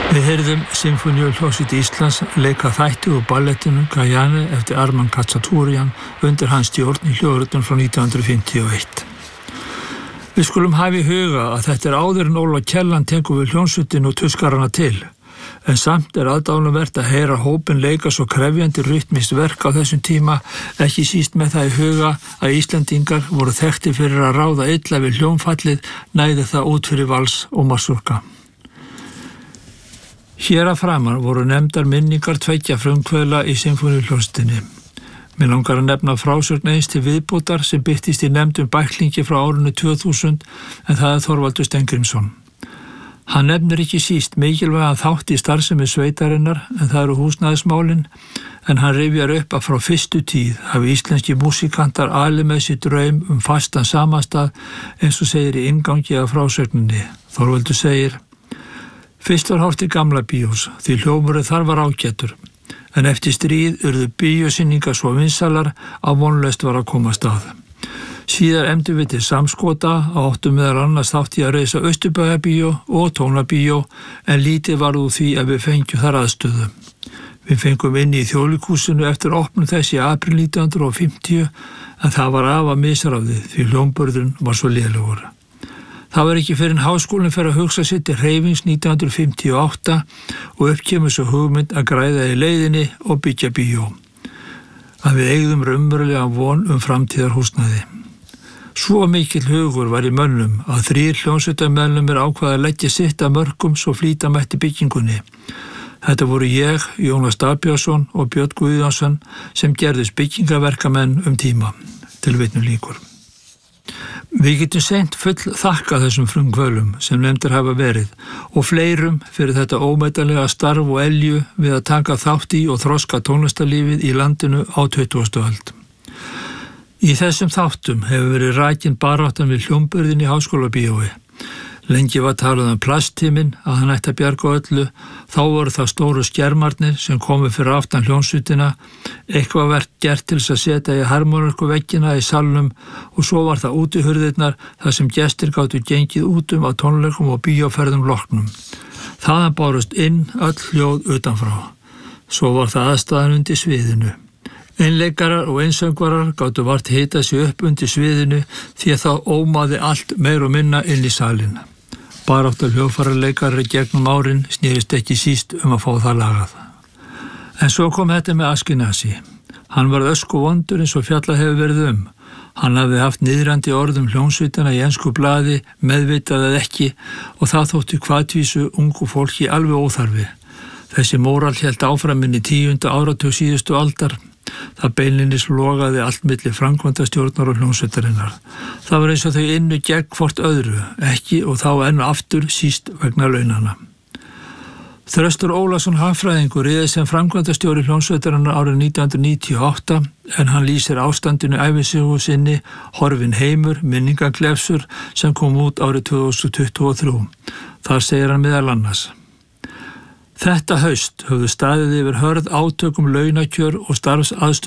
Við heyrðum Sinfóníuhljómsveit Íslands leika þætti úr ballettinu Gayane eftir Armand Khachaturian undir hans stjórn í hljóðritun frá 1951. Við skulum hafa í huga að þetta áður en Ólafur Kjelland tekur við hljómsveitin og tuskar hana til, en samt aðdánuvert að heyra hópinn leika svo krefjandi rytmískt verk á þessum tíma, ekki síst með það í huga að Íslendingar voru þekktir fyrir að ráða illa við hljómfallið, næði það út fyrir vals og mazurka. Hér að framan voru nefndar minningar tveggja frumkvöðla í Sinfóníuhljómsveitinni. Mig langar að nefna frásögn eins til viðbótar sem birtist í nefndum bæklingi frá árinu 2000, en það Þorvaldur Steingrímsson. Hann nefnir ekki síst mikilvæga þátt í starfsemi sveitarinnar, en það eru húsnæðismálin, en hann rifjar upp að frá fyrstu tíð hafi íslenski músíkantar alið með sér draum fastan samastað, eins og segir í inngangi af frásögninni. Þorvaldur segir: Fyrst var horft til gamla bíós, því hljómurinn þar var ágætur, en eftir stríð urðu bíósýningar svo vinsalar að vonlaust var að koma stað. Síðar efndum við til samskota og áttum meðal annars þátt í að reisa Austurbæjarbíó og Tónabíó, en lítið var úr því að við fengjum þar aðstöðu. Við fengum inni í Þjóðleikhúsinu eftir opnun þess í apríl 1950, en það var afar misráðið því hljómburðurinn var svo lélegur. Það var ekki fyrr en háskólinn fer að hugsa sér til hreyfings 1958 og uppkemur svo hugmynd að græða í leiðinni og byggja bíó. Að við eigðum raunverulega von framtíðarhúsnæði. Svo mikill hugur var í mönnum að 3 hljómsveitarmeðlimir ákvaða að leggja sitt af mörkum svo flýta mætti byggingunni. Þetta voru ég, Jónas Dagbjörnsson og Björn Guðjónsson sem gerðust byggingaverkamenn tíma. Tilvitnun lýkur. Við getum seint full þakka þessum frumkvöðlum sem nefndir hafa verið og fleirum fyrir þetta ómetanlega starf og elju við að taka þátt í og þroska tónlistarlífið í landinu á 20. öld. Í þessum þáttum hefur verið rakin baráttan við hljómburðin í Háskólabíói. Lengi var talað plasttíminn að hann ætti að bjarga öllu, þá voru það stóru skermarnir sem komu fyrir aftan hljómsveitina, eitthvað verk gert til að setja í harmoníkuveggina í salnum og svo var það útihurðirnar þar sem gestir gátu gengið útum á tónleikum og bíóferðum loknum. Þaðan bárust inn öll hljóð utanfrá. Svo var það aðstæðan undir sviðinu. Einleikarar og einsöngvarar gátu vart hita sig upp undir sviðinu því að það ómaði allt meir og minna inn í salinn. Baráttar hljóðfæraleikari gegnum árin snerist ekki síst að fá það lagað. En svo kom þetta með Askenasi. Hann var öskuvondur eins og fjallað hefur verið Hann hafði haft niðrandi orðum hljómsveitina í ensku blaði, meðvitað eða ekki, og það þótti hvatvísu ungu fólki alveg óþarfi. Þessi móral hélt áfram inn í 10. áratug síðustu aldar. Það beinlínis logaði allt milli framkvæmdastjórnar og hljómsveitarinnar. Það var eins og þau innu gegn hvort öðru, ekki og þá enn aftur síst vegna launana. Þröstur Ólason hagfræðingur réði sem framkvæmdastjóri hljómsveitarinnar árið 1998, en hann lýsir ástandinu ævisögu sinni Horfinn heimur, minningaglefsur, sem kom út árið 2023. Þar segir hann meðal annars: Þetta haust höfðu staðið yfir hörð átök launakjör og starfsaðstöðu